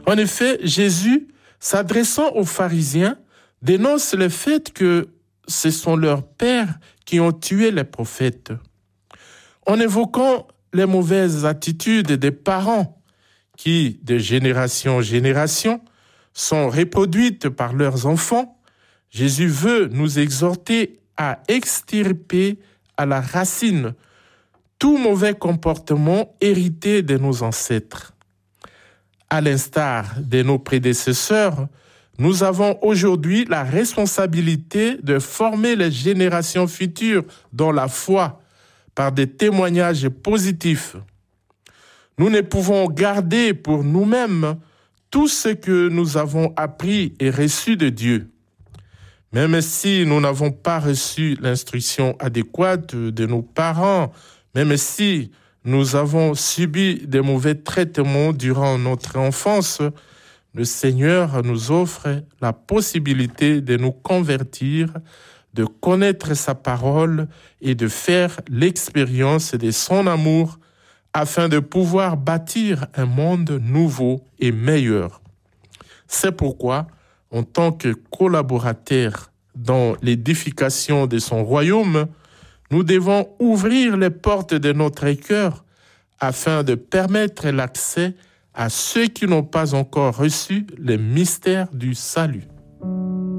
En effet, Jésus, s'adressant aux pharisiens, dénonce le fait que ce sont leurs pères qui ont tué les prophètes. En évoquant les mauvaises attitudes des parents qui, de génération en génération, sont reproduites par leurs enfants, Jésus veut nous exhorter à extirper à la racine tout mauvais comportement hérité de nos ancêtres. À l'instar de nos prédécesseurs, nous avons aujourd'hui la responsabilité de former les générations futures dans la foi par des témoignages positifs. Nous ne pouvons garder pour nous-mêmes tout ce que nous avons appris et reçu de Dieu. Même si nous n'avons pas reçu l'instruction adéquate de nos parents, même si nous avons subi de mauvais traitements durant notre enfance, le Seigneur nous offre la possibilité de nous convertir, de connaître sa parole et de faire l'expérience de son amour afin de pouvoir bâtir un monde nouveau et meilleur. C'est pourquoi, en tant que collaborateurs dans l'édification de son royaume, nous devons ouvrir les portes de notre cœur afin de permettre l'accès à ceux qui n'ont pas encore reçu les mystères du salut.